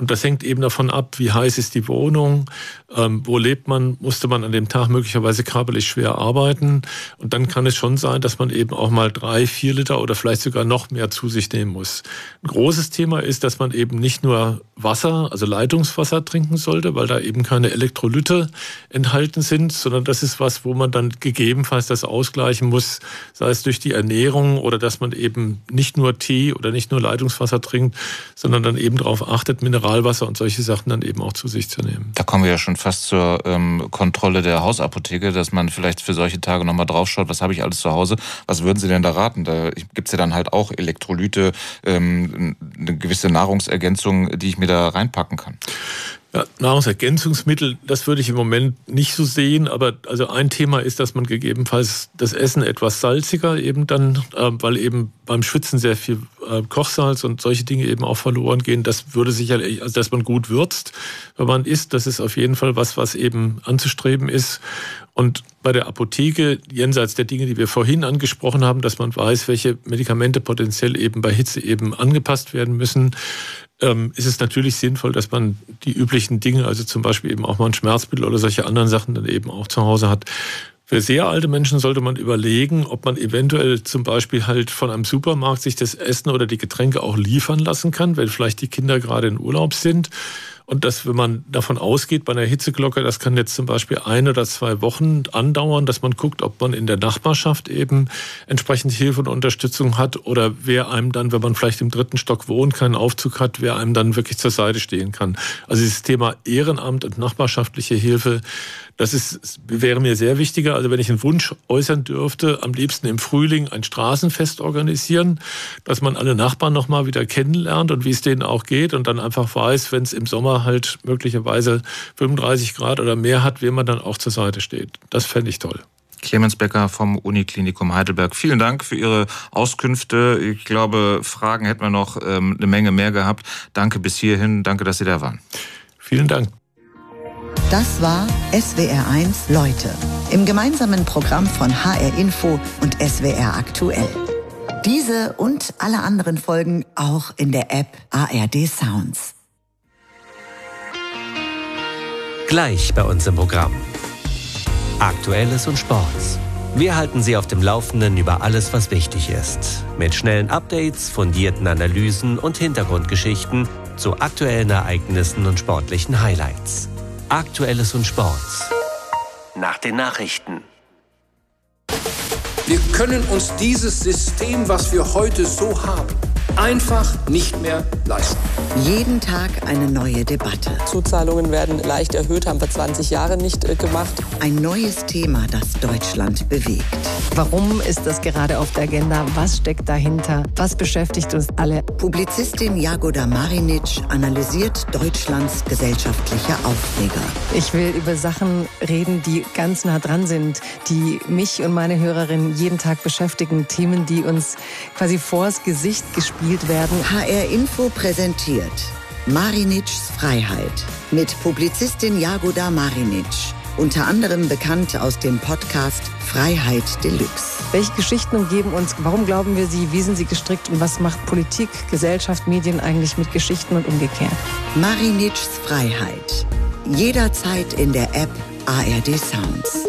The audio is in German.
Und das hängt eben davon ab, wie heiß ist die Wohnung, wo lebt man, musste man an dem Tag möglicherweise körperlich schwer arbeiten. Und dann kann es schon sein, dass man eben auch mal 3-4 Liter oder vielleicht sogar noch mehr zu sich nehmen muss. Ein großes Thema ist, dass man eben nicht nur Wasser, also Leitungswasser trinken sollte, weil da eben keine Elektrolyte enthalten sind, sondern das ist was, wo man dann gegebenenfalls das ausgleichen muss, sei es durch die Ernährung oder dass man eben nicht nur Tee oder nicht nur Leitungswasser trinkt, sondern dann eben darauf achtet, Mineralwasser und solche Sachen dann eben auch zu sich zu nehmen. Da kommen wir ja schon fast zur Kontrolle der Hausapotheke, dass man vielleicht für solche Tage nochmal draufschaut, was habe ich alles zu Hause, was würden Sie denn da raten? Da gibt es ja dann halt auch Elektrolyte, eine gewisse Nahrungsergänzung, die ich mir da reinpacken kann. Ja, Nahrungsergänzungsmittel, das würde ich im Moment nicht so sehen, aber also ein Thema ist, dass man gegebenenfalls das Essen etwas salziger eben dann, weil eben beim Schwitzen sehr viel Kochsalz und solche Dinge eben auch verloren gehen. Das würde sicherlich, also dass man gut würzt, wenn man isst, das ist auf jeden Fall was eben anzustreben ist. Und bei der Apotheke, jenseits der Dinge, die wir vorhin angesprochen haben, dass man weiß, welche Medikamente potenziell eben bei Hitze eben angepasst werden müssen, ist es natürlich sinnvoll, dass man die üblichen Dinge, also zum Beispiel eben auch mal ein Schmerzmittel oder solche anderen Sachen dann eben auch zu Hause hat. Für sehr alte Menschen sollte man überlegen, ob man eventuell zum Beispiel halt von einem Supermarkt sich das Essen oder die Getränke auch liefern lassen kann, wenn vielleicht die Kinder gerade in Urlaub sind. Und dass, wenn man davon ausgeht, bei einer Hitzeglocke, das kann jetzt zum Beispiel 1 oder 2 Wochen andauern, dass man guckt, ob man in der Nachbarschaft eben entsprechend Hilfe und Unterstützung hat oder wer einem dann, wenn man vielleicht im 3. Stock wohnt, keinen Aufzug hat, wer einem dann wirklich zur Seite stehen kann. Also dieses Thema Ehrenamt und nachbarschaftliche Hilfe, wäre mir sehr wichtiger. Also wenn ich einen Wunsch äußern dürfte, am liebsten im Frühling ein Straßenfest organisieren, dass man alle Nachbarn noch mal wieder kennenlernt und wie es denen auch geht und dann einfach weiß, wenn es im Sommer halt möglicherweise 35 Grad oder mehr hat, wem man dann auch zur Seite steht. Das fände ich toll. Clemens Becker vom Uniklinikum Heidelberg. Vielen Dank für Ihre Auskünfte. Ich glaube, Fragen hätten wir noch eine Menge mehr gehabt. Danke bis hierhin. Danke, dass Sie da waren. Vielen Dank. Das war SWR1 Leute im gemeinsamen Programm von HR Info und SWR Aktuell. Diese und alle anderen Folgen auch in der App ARD Sounds. Gleich bei uns im Programm. Aktuelles und Sports. Wir halten Sie auf dem Laufenden über alles, was wichtig ist. Mit schnellen Updates, fundierten Analysen und Hintergrundgeschichten zu aktuellen Ereignissen und sportlichen Highlights. Aktuelles und Sports. Nach den Nachrichten. Wir können uns dieses System, was wir heute so haben, einfach nicht mehr leisten. Jeden Tag eine neue Debatte. Zuzahlungen werden leicht erhöht, haben wir 20 Jahre nicht gemacht. Ein neues Thema, das Deutschland bewegt. Warum ist das gerade auf der Agenda? Was steckt dahinter? Was beschäftigt uns alle? Publizistin Jagoda Marinic analysiert Deutschlands gesellschaftliche Aufreger. Ich will über Sachen reden, die ganz nah dran sind, die mich und meine Hörerinnen jeden Tag beschäftigen. Themen, die uns quasi vors Gesicht gespielt werden. HR Info präsentiert Marinics Freiheit mit Publizistin Jagoda Marinic. Unter anderem bekannt aus dem Podcast Freiheit Deluxe. Welche Geschichten umgeben uns? Warum glauben wir sie? Wie sind sie gestrickt? Und was macht Politik, Gesellschaft, Medien eigentlich mit Geschichten und umgekehrt? Marinics Freiheit. Jederzeit in der App ARD Sounds.